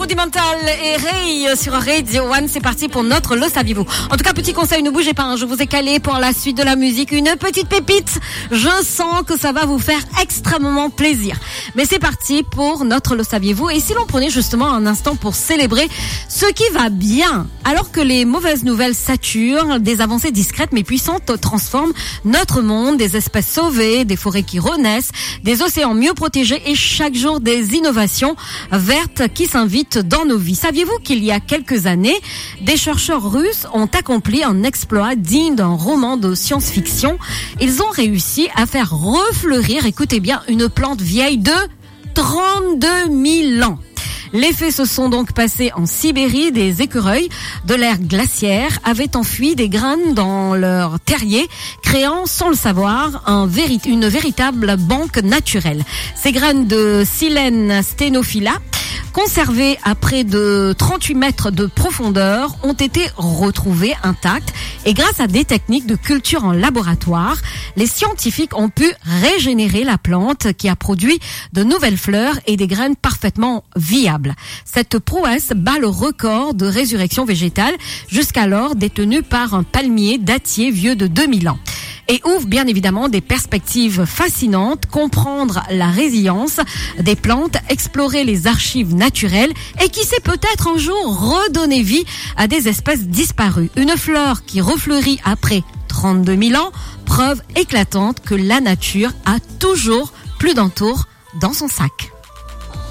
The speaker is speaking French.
Rudimental et Ray sur Radio One. C'est parti pour notre Le Saviez-vous. En tout cas, petit conseil, ne bougez pas, hein, je vous ai calé pour la suite de la musique une petite pépite. Je sens que ça va vous faire extrêmement plaisir. Mais c'est parti pour notre Le Saviez-vous. Et si l'on prenait justement un instant pour célébrer ce qui va bien, alors que les mauvaises nouvelles saturent, des avancées discrètes mais puissantes transforment notre monde, des espèces sauvées, des forêts qui renaissent, des océans mieux protégés et chaque jour des innovations vertes qui s'invitent dans nos vies. Saviez-vous qu'il y a quelques années, des chercheurs russes ont accompli un exploit digne d'un roman de science-fiction. Ils ont réussi à faire refleurir, écoutez bien, une plante vieille de 32 000 ans. Les faits se sont donc passés en Sibérie. Des écureuils de l'ère glaciaire avaient enfui des graines dans leur terrier, créant sans le savoir une véritable banque naturelle. Ces graines de Silène stenophila, conservées à près de 38 mètres de profondeur, ont été retrouvées intactes et grâce à des techniques de culture en laboratoire, les scientifiques ont pu régénérer la plante qui a produit de nouvelles fleurs et des graines parfaitement viables. Cette prouesse bat le record de résurrection végétale jusqu'alors détenu par un palmier dattier vieux de 2000 ans. Et ouvre bien évidemment des perspectives fascinantes, comprendre la résilience des plantes, explorer les archives naturelles et qui sait peut-être un jour redonner vie à des espèces disparues. Une fleur qui refleurit après 32 000 ans, preuve éclatante que la nature a toujours plus d'un tour dans son sac.